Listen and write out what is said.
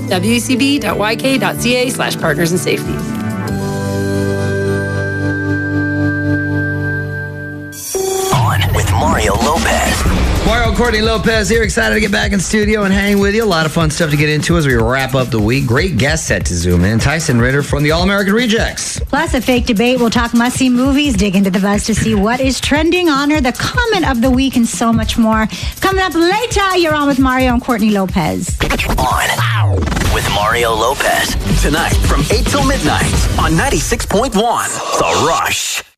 wcb.yk.ca/partners and safeties. With Mario Lopez. Mario Courtney Lopez here. Excited to get back in studio and hang with you. A lot of fun stuff to get into as we wrap up the week. Great guest set to zoom in. Tyson Ritter from the All-American Rejects. Plus a fake debate. We'll talk must-see movies, dig into the buzz to see what is trending, honor the comment of the week, and so much more. Coming up later, you're on with Mario and Courtney Lopez. On with Mario Lopez. Tonight from 8 till midnight on 96.1 The Rush.